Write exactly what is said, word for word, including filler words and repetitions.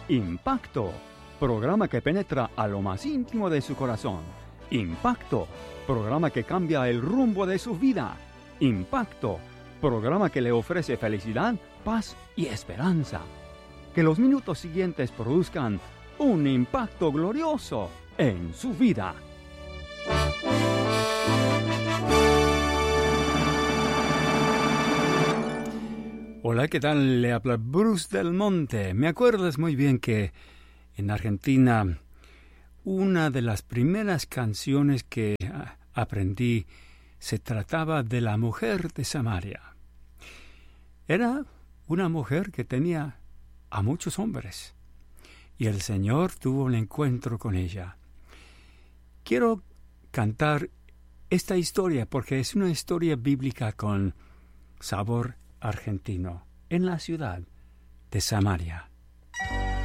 Impacto, programa que penetra a lo más íntimo de su corazón. Impacto, programa que cambia el rumbo de su vida. Impacto, programa que le ofrece felicidad, paz y esperanza. Que los minutos siguientes produzcan un impacto glorioso en su vida. Hola, ¿qué tal? Le habla Bruce Del Monte. Me acuerdas muy bien que en Argentina una de las primeras canciones que aprendí se trataba de la mujer de Samaria. Era una mujer que tenía a muchos hombres y el Señor tuvo un encuentro con ella. Quiero cantar esta historia porque es una historia bíblica con sabor argentino en la ciudad de Samaria.